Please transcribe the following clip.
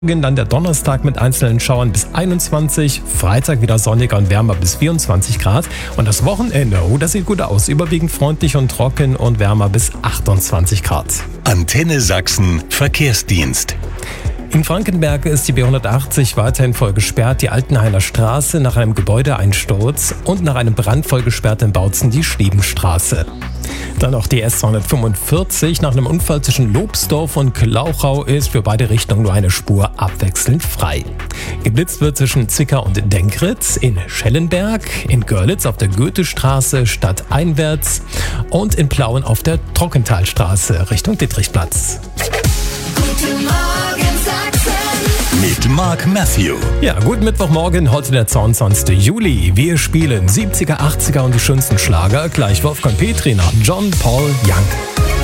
Dann der Donnerstag mit einzelnen Schauern bis 21, Freitag wieder sonniger und wärmer bis 24 Grad. Und das Wochenende, das sieht gut aus, überwiegend freundlich und trocken und wärmer bis 28 Grad. Antenne Sachsen Verkehrsdienst. In Frankenberg ist die B180 weiterhin voll gesperrt, die Altenhainer Straße nach einem Gebäudeeinsturz und nach einem Brand voll gesperrt in Bautzen die Stiebenstraße. Dann noch die S245 nach einem Unfall zwischen Lobsdorf und Klauchau ist für beide Richtungen nur eine Spur abwechselnd frei. Geblitzt wird zwischen Zwickau und Denkritz, in Schellenberg, in Görlitz auf der Goethestraße stadteinwärts und in Plauen auf der Trockentalstraße Richtung Dietrichplatz. Guten Morgen Sachsen. Mit Mark Matthew. Ja, guten Mittwochmorgen, heute der 22. Juli. Wir spielen 70er, 80er und die schönsten Schlager. Gleich Wolfgang Petri nach John Paul Young.